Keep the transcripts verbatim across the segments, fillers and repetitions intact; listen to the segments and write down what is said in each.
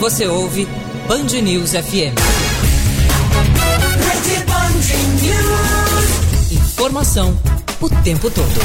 Você ouve Band News F M. Informação o tempo todo.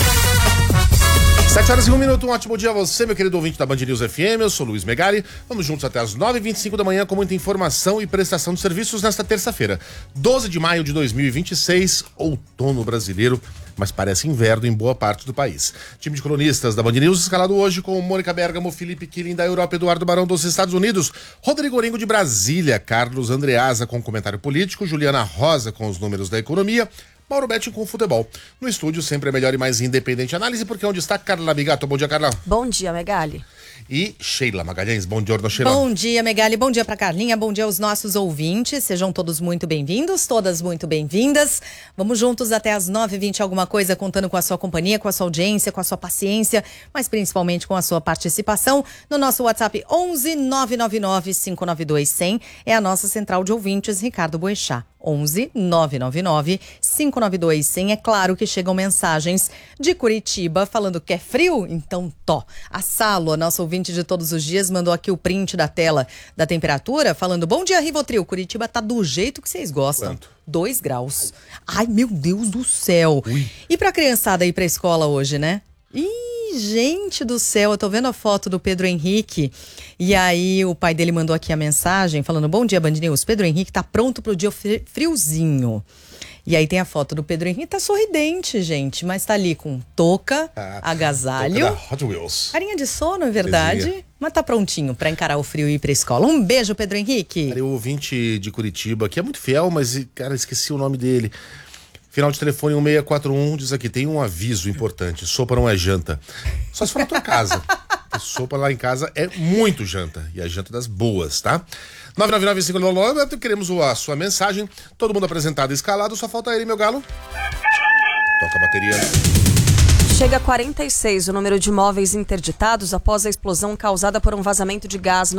sete horas e um minuto, um ótimo dia a você, meu querido ouvinte da Band News F M, eu sou Luiz Megali. Vamos juntos até as nove e vinte e cinco da manhã com muita informação e prestação de serviços nesta terça-feira, doze de maio de dois mil e vinte e seis, outono brasileiro, mas parece inverno em boa parte do país. Time de colunistas da Band News escalado hoje com Mônica Bergamo, Felipe Killing da Europa, Eduardo Barão dos Estados Unidos, Rodrigo Orengo de Brasília, Carlos Andreasa com comentário político, Juliana Rosa com os números da economia, Mauro Betti com futebol. No estúdio, sempre a melhor e mais independente análise, porque é onde está Carla Bigato. Bom dia, Carla. Bom dia, Megali. E Sheila Magalhães. Bom dia, Sheila. Bom dia, Megali. Bom dia pra Carlinha. Bom dia aos nossos ouvintes. Sejam todos muito bem-vindos, todas muito bem-vindas. Vamos juntos até as nove e vinte alguma coisa, contando com a sua companhia, com a sua audiência, com a sua paciência, mas principalmente com a sua participação no nosso WhatsApp onze nove nove nove cinco nove dois zero zero. É a nossa central de ouvintes, Ricardo Boechat. onze nove nove nove cinco nove dois zero zero. É claro que chegam mensagens de Curitiba falando que é frio, então tó. A Salo, a nossa ouvinte de todos os dias, mandou aqui o print da tela da temperatura, falando: bom dia, Rivotril, Curitiba tá do jeito que vocês gostam. Quanto? Dois graus. Ai, meu Deus do céu. Ui. E pra criançada ir pra escola hoje, né? Ih, gente do céu, eu tô vendo a foto do Pedro Henrique. E aí o pai dele mandou aqui a mensagem falando: bom dia, Band News, Pedro Henrique tá pronto pro dia friozinho. E aí tem a foto do Pedro Henrique, tá sorridente, gente, mas tá ali com touca, ah, agasalho. Touca da Hot Wheels. Carinha de sono, é verdade. Desenha. Mas tá prontinho pra encarar o frio e ir pra escola. Um beijo, Pedro Henrique. Cara, o ouvinte de Curitiba, que é muito fiel, mas, cara, esqueci o nome dele. Final de telefone um seis quatro um, diz aqui: tem um aviso importante, sopa não é janta. Só se for na tua casa. Sopa lá em casa é muito janta, e é janta das boas, tá? nove nove nove cinco nove nove, queremos a sua mensagem. Todo mundo apresentado e escalado, só falta ele, meu galo. Toca a bateria. Chega a quarenta e seis o número de imóveis interditados após a explosão causada por um vazamento de gás na